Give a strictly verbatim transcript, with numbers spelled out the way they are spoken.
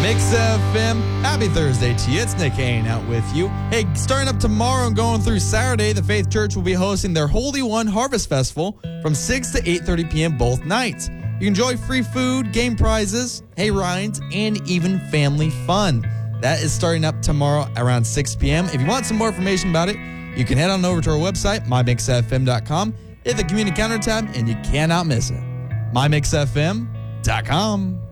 Mix F M. Happy Thursday to you. It's Nick hanging out with you. Hey, starting up tomorrow and going through Saturday, the Faith Church will be hosting their Holy One Harvest Festival from six to eight thirty p.m. both nights. You can enjoy free food, game prizes, hay rides, and even family fun. That is starting up tomorrow around six p.m. If you want some more information about it, you can head on over to our website, my mix f m dot com, hit the community calendar tab, and you cannot miss it. my mix f m dot com.